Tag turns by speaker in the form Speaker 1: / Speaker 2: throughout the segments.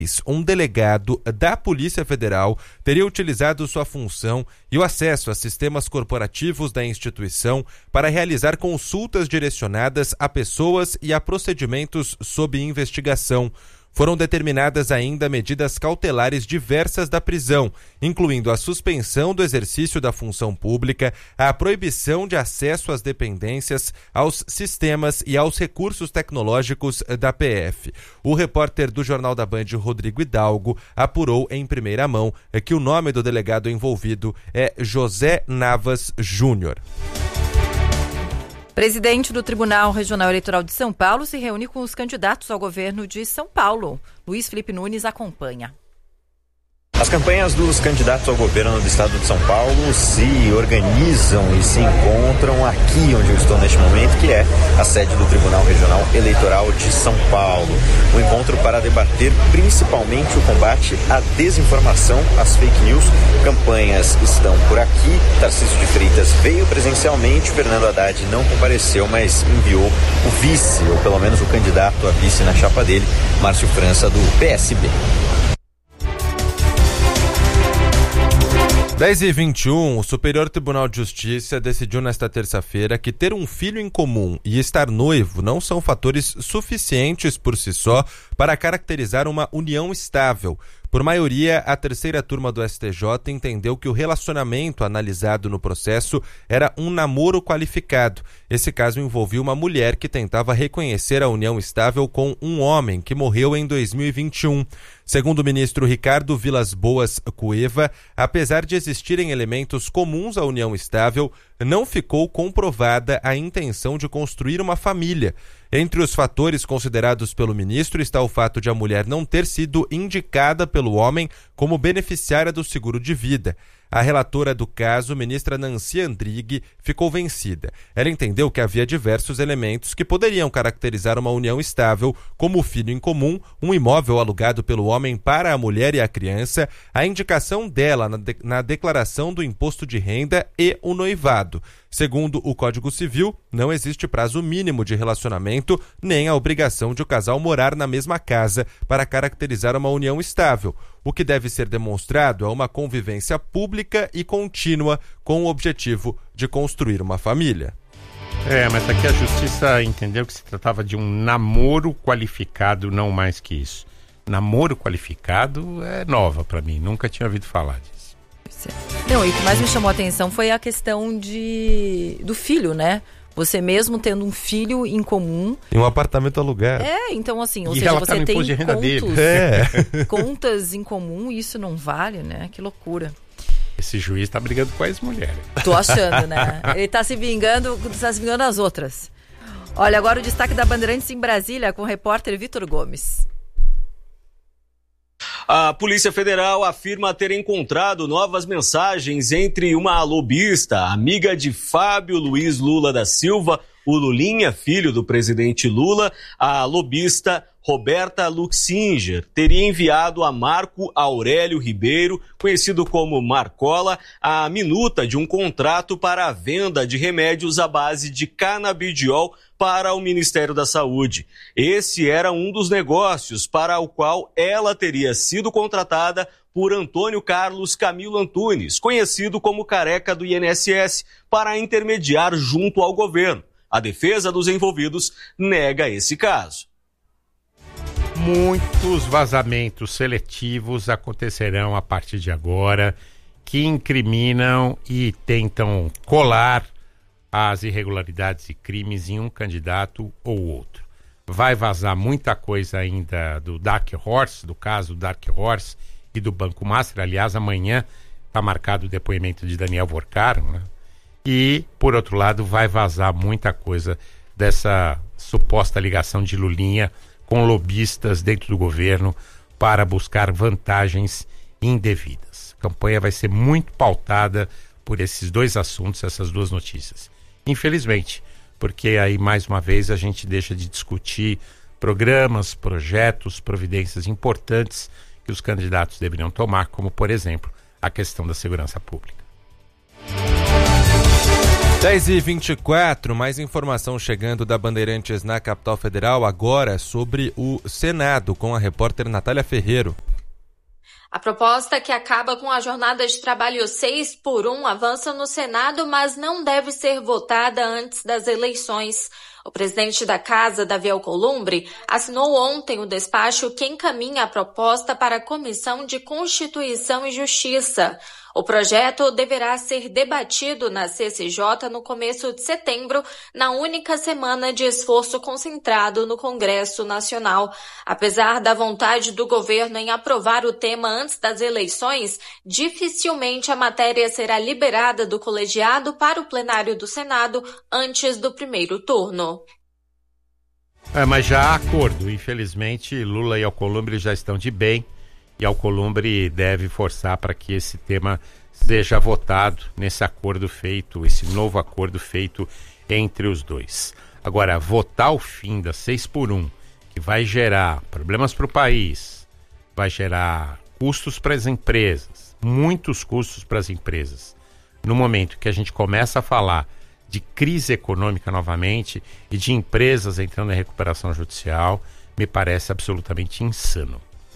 Speaker 1: Um delegado da Polícia Federal teria utilizado sua função e o acesso a sistemas corporativos da instituição para realizar consultas direcionadas a pessoas e a procedimentos sob investigação. Foram determinadas ainda medidas cautelares diversas da prisão, incluindo a suspensão do exercício da função pública, a proibição de acesso às dependências, aos sistemas e aos recursos tecnológicos da PF. O repórter do Jornal da Band, Rodrigo Hidalgo, apurou em primeira mão que o nome do delegado envolvido é José Navas Júnior.
Speaker 2: Presidente do Tribunal Regional Eleitoral de São Paulo se reúne com os candidatos ao governo de São Paulo. Luiz Felipe Nunes acompanha.
Speaker 3: As campanhas dos candidatos ao governo do estado de São Paulo se organizam e se encontram aqui onde eu estou neste momento, que é a sede do Tribunal Regional Eleitoral de São Paulo. Um encontro para debater principalmente o combate à desinformação, às fake news. Campanhas estão por aqui. Tarcísio de Freitas veio presencialmente, Fernando Haddad não compareceu, mas enviou o vice, ou pelo menos o candidato a vice na chapa dele, Márcio França, do PSB.
Speaker 1: 10h21, o Superior Tribunal de Justiça decidiu nesta terça-feira que ter um filho em comum e estar noivo não são fatores suficientes por si só para caracterizar uma união estável. Por maioria, a terceira turma do STJ entendeu que o relacionamento analisado no processo era um namoro qualificado. Esse caso envolvia uma mulher que tentava reconhecer a união estável com um homem que morreu em 2021. Segundo o ministro Ricardo Vilas Boas Cueva, apesar de existirem elementos comuns à união estável, não ficou comprovada a intenção de construir uma família. Entre os fatores considerados pelo ministro está o fato de a mulher não ter sido indicada pelo homem como beneficiária do seguro de vida. A relatora do caso, ministra Nancy Andrighi, ficou vencida. Ela entendeu que havia diversos elementos que poderiam caracterizar uma união estável, como o filho em comum, um imóvel alugado pelo homem para a mulher e a criança, a indicação dela na declaração do imposto de renda e o noivado. Segundo o Código Civil, não existe prazo mínimo de relacionamento nem a obrigação de o casal morar na mesma casa para caracterizar uma união estável. O que deve ser demonstrado é uma convivência pública e contínua com o objetivo de construir uma família.
Speaker 4: Mas aqui a Justiça entendeu que se tratava de um namoro qualificado, não mais que isso. Namoro qualificado é nova para mim, nunca tinha ouvido falar disso.
Speaker 2: Não, e o que mais me chamou a atenção foi a questão do filho, né? Você mesmo tendo um filho em comum.
Speaker 1: Em um apartamento alugado.
Speaker 2: Então assim, ou
Speaker 4: e
Speaker 2: seja, você tem
Speaker 4: de renda
Speaker 2: contas em comum e isso não vale, né? Que loucura.
Speaker 4: Esse juiz tá brigando com a ex-mulher.
Speaker 2: Tô achando, né? Ele tá se vingando as outras. Olha, agora o destaque da Bandeirantes em Brasília com o repórter Vitor Gomes.
Speaker 5: A Polícia Federal afirma ter encontrado novas mensagens entre uma lobista, amiga de Fábio Luiz Lula da Silva, o Lulinha, filho do presidente Lula. A lobista Roberta Luxinger teria enviado a Marco Aurélio Ribeiro, conhecido como Marcola, a minuta de um contrato para a venda de remédios à base de canabidiol para o Ministério da Saúde. Esse era um dos negócios para o qual ela teria sido contratada por Antônio Carlos Camilo Antunes, conhecido como Careca do INSS, para intermediar junto ao governo. A defesa dos envolvidos nega esse caso.
Speaker 4: Muitos vazamentos seletivos acontecerão a partir de agora que incriminam e tentam colar as irregularidades e crimes em um candidato ou outro. Vai vazar muita coisa ainda do Dark Horse, do caso Dark Horse e do Banco Master. Aliás, amanhã está marcado o depoimento de Daniel Vorcaro, né? E, por outro lado, vai vazar muita coisa dessa suposta ligação de Lulinha com lobistas dentro do governo para buscar vantagens indevidas. A campanha vai ser muito pautada por esses dois assuntos, essas duas notícias. Infelizmente, porque aí mais uma vez a gente deixa de discutir programas, projetos, providências importantes que os candidatos deveriam tomar, como por exemplo a questão da segurança pública.
Speaker 1: 10h24, mais informação chegando da Bandeirantes na capital federal, agora sobre o Senado, com a repórter Natália Ferreiro.
Speaker 6: A proposta que acaba com a jornada de trabalho 6x1 avança no Senado, mas não deve ser votada antes das eleições. O presidente da Casa, Davi Alcolumbre, assinou ontem o despacho que encaminha a proposta para a Comissão de Constituição e Justiça. O projeto deverá ser debatido na CCJ no começo de setembro, na única semana de esforço concentrado no Congresso Nacional. Apesar da vontade do governo em aprovar o tema antes das eleições, dificilmente a matéria será liberada do colegiado para o plenário do Senado antes do primeiro turno.
Speaker 4: Mas já há acordo. Infelizmente, Lula e Alcolumbre já estão de bem. E Alcolumbre deve forçar para que esse tema seja votado nesse acordo feito, esse novo acordo feito entre os dois. Agora, votar o fim da 6x1, que vai gerar problemas para o país, vai gerar custos para as empresas, muitos custos para as empresas, no momento que a gente começa a falar de crise econômica novamente e de empresas entrando em recuperação judicial, me parece absolutamente insano.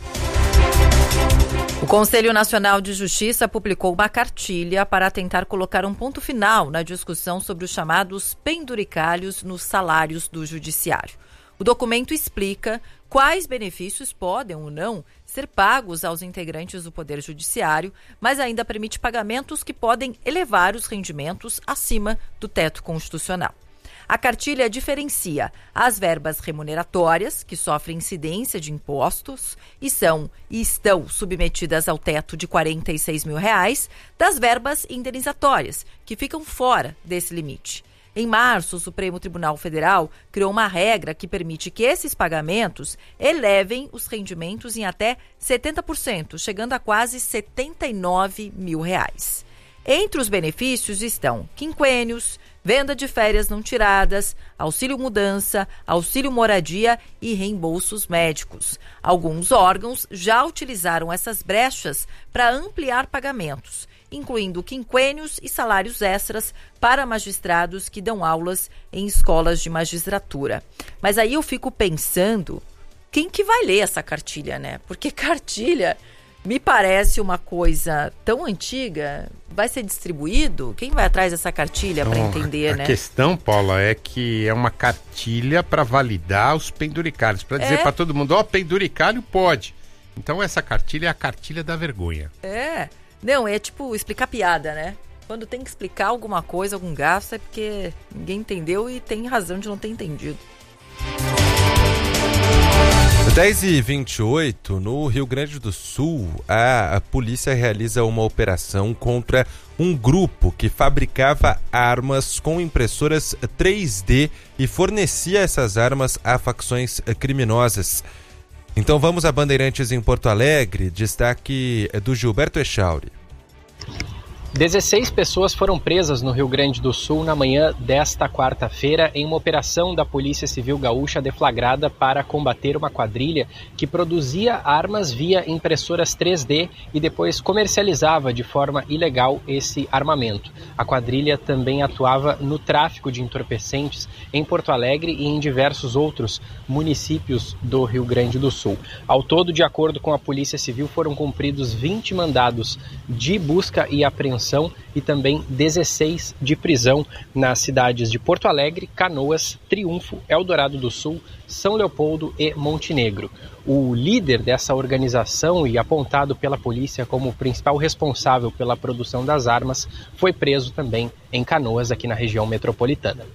Speaker 2: O Conselho Nacional de Justiça publicou uma cartilha para tentar colocar um ponto final na discussão sobre os chamados penduricalhos nos salários do judiciário. O documento explica quais benefícios podem ou não ser pagos aos integrantes do Poder Judiciário, mas ainda permite pagamentos que podem elevar os rendimentos acima do teto constitucional. A cartilha diferencia as verbas remuneratórias, que sofrem incidência de impostos e estão submetidas ao teto de R$ 46 mil, das verbas indenizatórias, que ficam fora desse limite. Em março, o Supremo Tribunal Federal criou uma regra que permite que esses pagamentos elevem os rendimentos em até 70%, chegando a quase R$ 79 mil. Entre os benefícios estão quinquênios, venda de férias não tiradas, auxílio mudança, auxílio moradia e reembolsos médicos. Alguns órgãos já utilizaram essas brechas para ampliar pagamentos, incluindo quinquênios e salários extras para magistrados que dão aulas em escolas de magistratura. Mas aí eu fico pensando, quem que vai ler essa cartilha, né? Porque cartilha me parece uma coisa tão antiga, vai ser distribuído? Quem vai atrás dessa cartilha para entender, né?
Speaker 4: A questão, Paula, é que é uma cartilha para validar os penduricalhos, para dizer para todo mundo, penduricalho pode. Então essa cartilha é a cartilha da vergonha.
Speaker 2: Não, é tipo explicar piada, né? Quando tem que explicar alguma coisa, algum gasto, é porque ninguém entendeu e tem razão de não ter entendido.
Speaker 1: 10h28, no Rio Grande do Sul, a polícia realiza uma operação contra um grupo que fabricava armas com impressoras 3D e fornecia essas armas a facções criminosas. Então vamos a Bandeirantes em Porto Alegre, destaque do Gilberto Echauri.
Speaker 7: 16 pessoas foram presas no Rio Grande do Sul na manhã desta quarta-feira em uma operação da Polícia Civil Gaúcha deflagrada para combater uma quadrilha que produzia armas via impressoras 3D e depois comercializava de forma ilegal esse armamento. A quadrilha também atuava no tráfico de entorpecentes em Porto Alegre e em diversos outros municípios do Rio Grande do Sul. Ao todo, de acordo com a Polícia Civil, foram cumpridos 20 mandados de busca e apreensão e também 16 de prisão nas cidades de Porto Alegre, Canoas, Triunfo, Eldorado do Sul, São Leopoldo e Montenegro. O líder dessa organização e apontado pela polícia como principal responsável pela produção das armas foi preso também em Canoas, aqui na região metropolitana.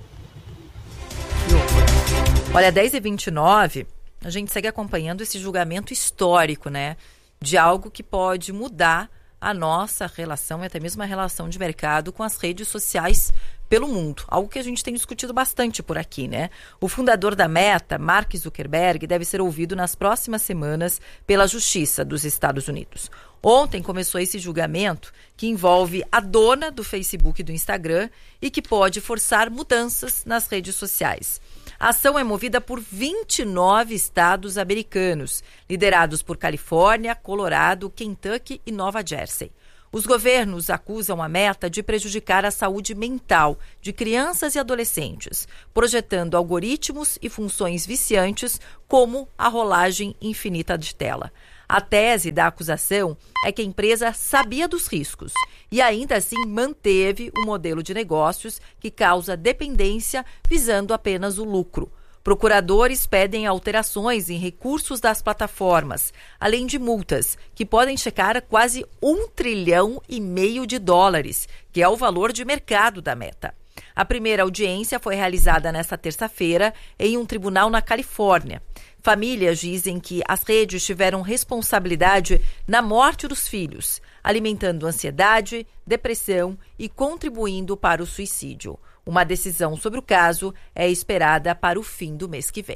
Speaker 2: Olha, 10h29, a gente segue acompanhando esse julgamento histórico, né? De algo que pode mudar a nossa relação e até mesmo a relação de mercado com as redes sociais pelo mundo. Algo que a gente tem discutido bastante por aqui, né? O fundador da Meta, Mark Zuckerberg, deve ser ouvido nas próximas semanas pela Justiça dos Estados Unidos. Ontem começou esse julgamento que envolve a dona do Facebook e do Instagram e que pode forçar mudanças nas redes sociais. A ação é movida por 29 estados americanos, liderados por Califórnia, Colorado, Kentucky e Nova Jersey. Os governos acusam a meta de prejudicar a saúde mental de crianças e adolescentes, projetando algoritmos e funções viciantes como a rolagem infinita de tela. A tese da acusação é que a empresa sabia dos riscos e ainda assim manteve um modelo de negócios que causa dependência visando apenas o lucro. Procuradores pedem alterações em recursos das plataformas, além de multas, que podem chegar a quase $1,5 trilhão, que é o valor de mercado da Meta. A primeira audiência foi realizada nesta terça-feira em um tribunal na Califórnia. Famílias dizem que as redes tiveram responsabilidade na morte dos filhos, alimentando ansiedade, depressão e contribuindo para o suicídio. Uma decisão sobre o caso é esperada para o fim do mês que vem.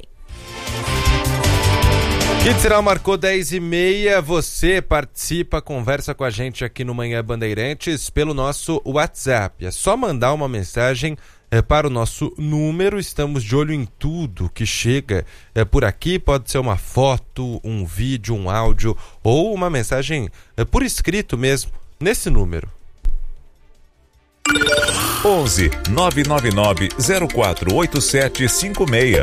Speaker 1: Kitzeral marcou 10h30, você participa, conversa com a gente aqui no Manhã Bandeirantes pelo nosso WhatsApp. É só mandar uma mensagem para o nosso número, estamos de olho em tudo que chega por aqui, pode ser uma foto, um vídeo, um áudio ou uma mensagem por escrito mesmo, nesse número.
Speaker 8: 11 999 048756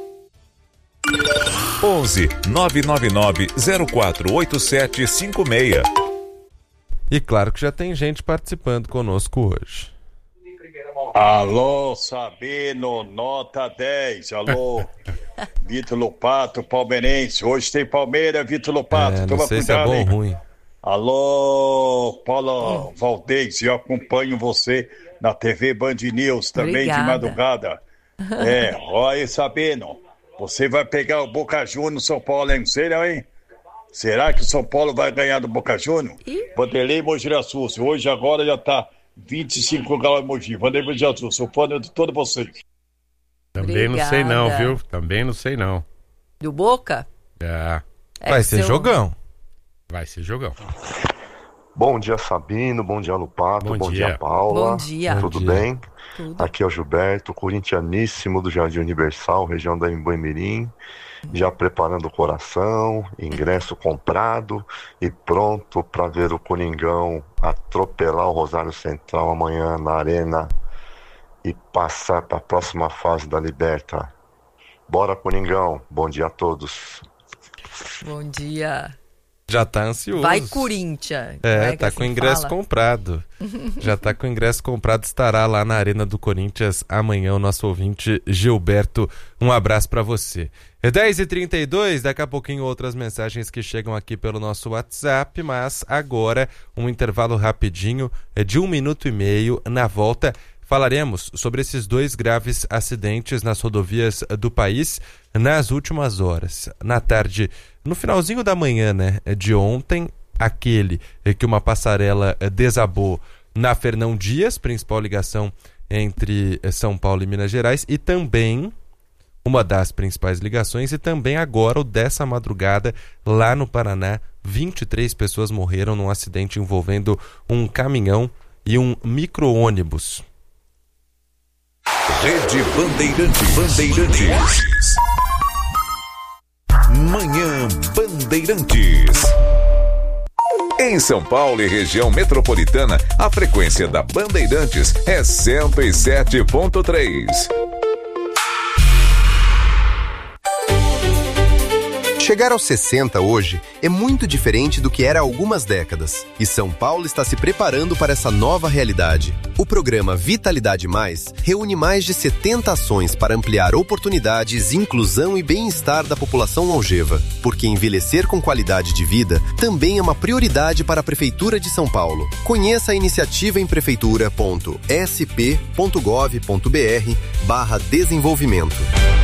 Speaker 8: 11 999 048756.
Speaker 1: E claro que já tem gente participando conosco hoje.
Speaker 9: Alô, Sabino, nota 10. Alô, Vitor Lupato, palmeirense. Hoje tem Palmeiras, Vitor Lupato.
Speaker 1: Não sei
Speaker 9: cuidado,
Speaker 1: se é bom
Speaker 9: hein?
Speaker 1: ou ruim.
Speaker 9: Alô, Paula Valdez, eu acompanho você na TV Band News também. Obrigada. De madrugada. Olha aí, Sabino, você vai pegar o Boca Juniors no São Paulo, hein? Será, hein? Será que o São Paulo vai ganhar do Boca Juniors? Vanderlei Mogi-Guaçu, hoje agora já tá 25 graus em Mogi. Vanderlei Mogi-Guaçu, sou fã de todos vocês.
Speaker 4: Também Obrigada. Não sei não, viu? Também não sei não.
Speaker 2: Do Boca?
Speaker 1: Vai ser jogão.
Speaker 4: Vai ser jogão.
Speaker 10: Bom dia, Sabino. Bom dia, Lupato. Bom dia, Paula.
Speaker 2: Bom dia.
Speaker 10: Tudo bem? Tudo. Aqui é o Gilberto, corintianíssimo do Jardim Universal, região da Imbuemirim. Já preparando o coração, ingresso comprado e pronto para ver o Coringão atropelar o Rosário Central amanhã na Arena e passar para a próxima fase da Liberta. Bora, Coringão. Bom dia a todos.
Speaker 2: Bom dia.
Speaker 1: Já tá ansioso.
Speaker 2: Vai, Corinthians.
Speaker 1: Tá com o ingresso comprado. Já tá com o ingresso comprado, estará lá na Arena do Corinthians amanhã o nosso ouvinte Gilberto. Um abraço pra você. 10h32, daqui a pouquinho outras mensagens que chegam aqui pelo nosso WhatsApp, mas agora um intervalo rapidinho de 1 minuto e meio. Na volta falaremos sobre esses 2 graves acidentes nas rodovias do país nas últimas horas. Na tarde, no finalzinho da manhã, de ontem, aquele que uma passarela desabou na Fernão Dias, principal ligação entre São Paulo e Minas Gerais, e também uma das principais ligações, e também agora o dessa madrugada lá no Paraná, 23 pessoas morreram num acidente envolvendo um caminhão e um micro-ônibus.
Speaker 8: Rede Bandeirantes. Manhã Bandeirantes. Em São Paulo e região metropolitana, a frequência da Bandeirantes é 107.3.
Speaker 11: Chegar aos 60 hoje é muito diferente do que era há algumas décadas. E São Paulo está se preparando para essa nova realidade. O programa Vitalidade Mais reúne mais de 70 ações para ampliar oportunidades, inclusão e bem-estar da população longeva. Porque envelhecer com qualidade de vida também é uma prioridade para a Prefeitura de São Paulo. Conheça a iniciativa em prefeitura.sp.gov.br/desenvolvimento.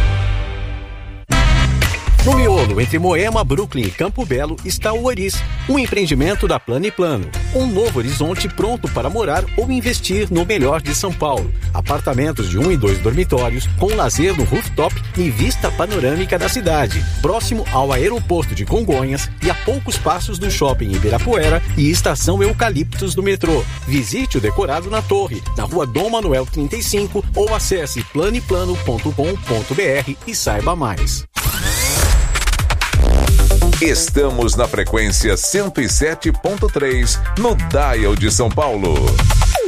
Speaker 12: No miolo, entre Moema, Brooklyn e Campo Belo, está o Oris, um empreendimento da Plano e Plano. Um novo horizonte pronto para morar ou investir no melhor de São Paulo. Apartamentos de 1 e 2 dormitórios, com lazer no rooftop e vista panorâmica da cidade. Próximo ao aeroporto de Congonhas e a poucos passos do shopping Ibirapuera e estação Eucaliptos do metrô. Visite o decorado na Torre, na rua Dom Manuel 35 ou acesse planeplano.com.br e saiba mais.
Speaker 8: Estamos na frequência 107.3 no Dial de São Paulo.